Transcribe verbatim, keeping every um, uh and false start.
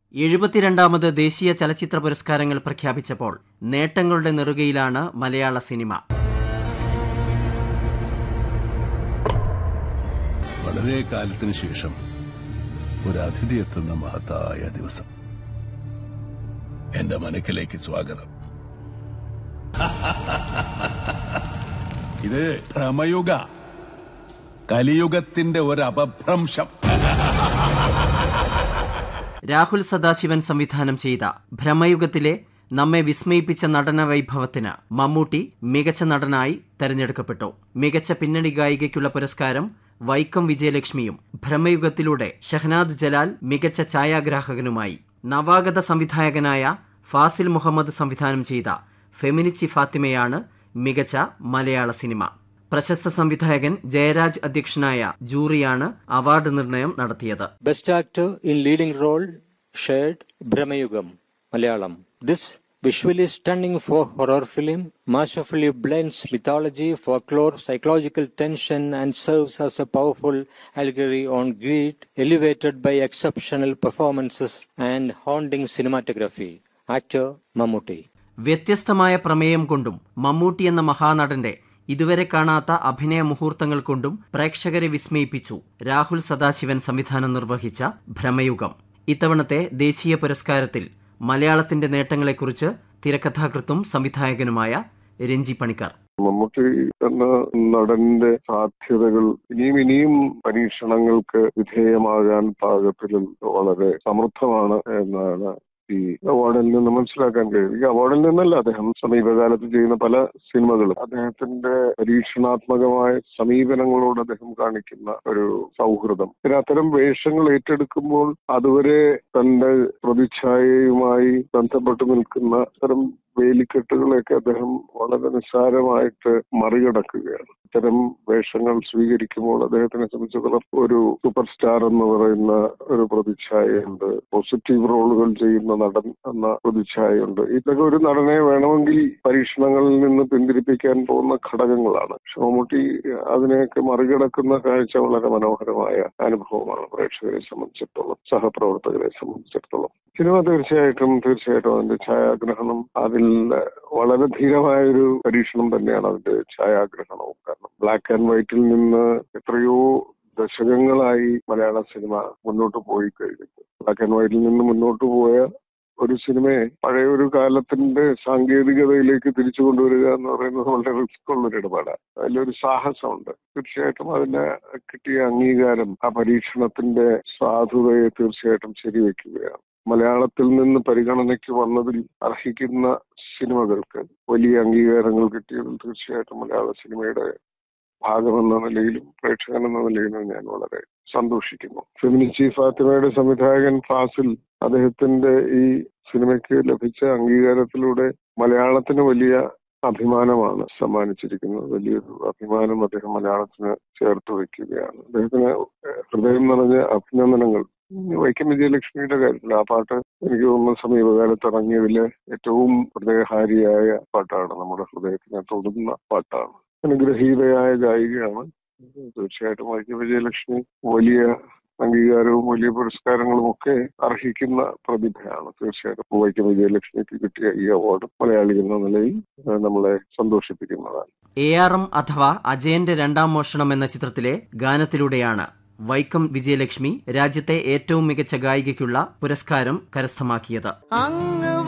എഴുപത്തിരണ്ടാമത് ദേശീയ ചലച്ചിത്ര പുരസ്കാരങ്ങൾ പ്രഖ്യാപിച്ചപ്പോൾ നേട്ടങ്ങളുടെ നെറുകയിലാണ് മലയാള സിനിമ. വളരെ കാലത്തിന് ശേഷം ഒരു അതിഥി എത്തുന്ന മഹത്തായ ദിവസം. എന്റെ മനക്കിലേക്ക് സ്വാഗതം. ഇത് ഭ്രമയുഗ, കലിയുഗത്തിന്റെ ഒരു അപഭ്രംശം. രാഹുൽ സദാശിവൻ സംവിധാനം ചെയ്ത ഭ്രമയുഗത്തിലെ നമ്മെ വിസ്മയിപ്പിച്ച നടന വൈഭവത്തിന് മമ്മൂട്ടി മികച്ച നടനായി തെരഞ്ഞെടുക്കപ്പെട്ടു. മികച്ച പിന്നണി ഗായികയ്ക്കുള്ള പുരസ്കാരം വൈക്കം വിജയലക്ഷ്മിയും ഭ്രമയുഗത്തിലൂടെ ഷഹനാദ് ജലാൽ മികച്ച ഛായാഗ്രാഹകനുമായി. നവാഗത സംവിധായകനായ ഫാസിൽ മുഹമ്മദ് സംവിധാനം ചെയ്ത ഫെമിനിച്ചി ഫാത്തിമയാണ് മികച്ച മലയാള സിനിമ. പ്രശസ്ത സംവിധായകൻ ജയരാജ് അധ്യക്ഷനായ ജൂറിയാണ് അവാർഡ് നിർണയം നടത്തിയത്. Best actor in leading role shared Bramayugam Malayalam. This visually stunning folk horror film masterfully blends mythology, folklore, psychological tension and serves as a powerful allegory on greed, elevated by exceptional performances and haunting cinematography. Actor Mammootty. വ്യത്യസ്തമായ പ്രമേയം കൊണ്ടും മമ്മൂട്ടി എന്ന മഹാനടന്റെ ഇതുവരെ കാണാത്ത അഭിനയ മുഹൂർത്തങ്ങൾ കൊണ്ടും പ്രേക്ഷകരെ വിസ്മയിപ്പിച്ചു രാഹുൽ സദാശിവൻ സംവിധാനം നിർവഹിച്ച ഭ്രമയുഗം. ഇത്തവണത്തെ ദേശീയ പുരസ്കാരത്തിൽ മലയാളത്തിന്റെ നേട്ടങ്ങളെക്കുറിച്ച് തിരക്കഥാകൃത്തും സംവിധായകനുമായ രഞ്ജി പണിക്കർ. മമ്മൂട്ടി എന്ന നടന്റെ സാധ്യതകൾ ഇനിയും ഇനിയും പരീക്ഷണങ്ങൾക്ക് വിധേയമാകാൻ പാകത്തിൽ വളരെ സമൃദ്ധമാണ് എന്നാണ് ഈ അവാർഡിൽ നിന്ന് മനസ്സിലാക്കാൻ കഴിയും. ഈ അവാർഡിൽ നിന്നല്ല, അദ്ദേഹം സമീപകാലത്ത് ചെയ്യുന്ന പല സിനിമകളും അദ്ദേഹത്തിന്റെ പരീക്ഷണാത്മകമായ സമീപനങ്ങളോട് അദ്ദേഹം കാണിക്കുന്ന ഒരു സൗഹൃദം. പിന്നെ അത്തരം വേഷങ്ങൾ ഏറ്റെടുക്കുമ്പോൾ അതുവരെ തന്റെ പ്രതിച്ഛായയുമായി ബന്ധപ്പെട്ട് നിൽക്കുന്ന അത്തരം വേലിക്കെട്ടുകളെയൊക്കെ അദ്ദേഹം വളരെ നിസ്സാരമായിട്ട് മറികടക്കുകയാണ്. ഇത്തരം വേഷങ്ങൾ സ്വീകരിക്കുമ്പോൾ അദ്ദേഹത്തിനെ സംബന്ധിച്ചിടത്തോളം ഒരു സൂപ്പർ സ്റ്റാർ എന്ന് പറയുന്ന ഒരു പ്രതിച്ഛായയുണ്ട്, പോസിറ്റീവ് റോളുകൾ ചെയ്യുന്ന നടൻ എന്ന പ്രതിച്ഛായയുണ്ട്. ഇതൊക്കെ ഒരു നടനെ വേണമെങ്കിൽ പരീക്ഷണങ്ങളിൽ നിന്ന് പിന്തിരിപ്പിക്കാൻ പോകുന്ന ഘടകങ്ങളാണ്. പക്ഷെ മമ്മൂട്ടി അതിനെയൊക്കെ മറികടക്കുന്ന കാഴ്ച വളരെ മനോഹരമായ അനുഭവമാണ് പ്രേക്ഷകരെ സംബന്ധിച്ചിടത്തോളം, സഹപ്രവർത്തകരെ സംബന്ധിച്ചിടത്തോളം. സിനിമ തീർച്ചയായിട്ടും തീർച്ചയായിട്ടും അതിന്റെ ഛായാഗ്രഹണം അതിൽ വളരെ ധീരമായൊരു പരീക്ഷണം തന്നെയാണ് അതിന്റെ ഛായാഗ്രഹണവും. കാരണം ബ്ലാക്ക് ആൻഡ് വൈറ്റിൽ നിന്ന് എത്രയോ ദശകങ്ങളായി മലയാള സിനിമ മുന്നോട്ട് പോയി കഴിഞ്ഞിട്ട് ബ്ലാക്ക് ആൻഡ് വൈറ്റിൽ നിന്ന് മുന്നോട്ട് പോയ ഒരു സിനിമയെ പഴയ ഒരു കാലത്തിന്റെ സാങ്കേതികതയിലേക്ക് തിരിച്ചു കൊണ്ടുവരിക എന്ന് പറയുന്നത് വളരെ റിസ്ക് ഉള്ളൊരു ഇടപാടാണ്. അതിലൊരു സാഹസമുണ്ട്. തീർച്ചയായിട്ടും അതിന് കിട്ടിയ അംഗീകാരം ആ പരീക്ഷണത്തിന്റെ സാധുതയെ തീർച്ചയായിട്ടും ശരിവെക്കുകയാണ്. മലയാളത്തിൽ നിന്ന് പരിഗണനയ്ക്ക് വന്നതിൽ അർഹിക്കുന്ന സിനിമകൾക്ക് വലിയ അംഗീകാരങ്ങൾ കിട്ടിയതിൽ തീർച്ചയായിട്ടും മലയാള സിനിമയുടെ ഭാഗമെന്ന നിലയിലും പ്രേക്ഷകൻ എന്ന നിലയിലും ഞാൻ വളരെ സന്തോഷിക്കുന്നു. ഫെമിനിച്ചി ഫാത്തിമയുടെ സംവിധായകൻ ഫാസിൽ അദ്ദേഹത്തിന്റെ ഈ സിനിമയ്ക്ക് ലഭിച്ച അംഗീകാരത്തിലൂടെ മലയാളത്തിന് വലിയ അഭിമാനമാണ് സമ്മാനിച്ചിരിക്കുന്നത്. വലിയൊരു അഭിമാനം അദ്ദേഹം മലയാളത്തിന് ചേർത്ത് വയ്ക്കുകയാണ്. അദ്ദേഹത്തിന് ഹൃദയം നിറഞ്ഞ അഭിനന്ദനങ്ങൾ. വൈക്കം വിജയലക്ഷ്മിയുടെ കാര്യത്തിൽ ആ പാട്ട് എനിക്ക് തോന്നുന്നു സമീപകാലത്ത് ഇറങ്ങിയതിലെ ഏറ്റവും ഹൃദയഹാരിയായ പാട്ടാണ്, നമ്മുടെ ഹൃദയത്തിനെ തൊടുന്ന പാട്ടാണ്. അനുഗ്രഹീതയായ ഗായികയാണ്. തീർച്ചയായിട്ടും വൈക്കം വിജയലക്ഷ്മി വലിയ അംഗീകാരവും വലിയ പുരസ്കാരങ്ങളും ഒക്കെ അർഹിക്കുന്ന പ്രതിഭയാണ്. തീർച്ചയായിട്ടും വൈക്കം വിജയലക്ഷ്മിക്ക് കിട്ടിയ ഈ അവാർഡ് മലയാളി എന്ന നിലയിൽ നമ്മളെ സന്തോഷിപ്പിക്കുന്നതാണ്. എ ആർ എം അഥവാ അജയന്റെ രണ്ടാം മോഷണം എന്ന ചിത്രത്തിലെ ഗാനത്തിലൂടെയാണ് വൈക്കം വിജയലക്ഷ്മി രാജ്യത്തെ ഏറ്റവും മികച്ച ഗായികയ്ക്കുള്ള പുരസ്കാരം കരസ്ഥമാക്കിയത്.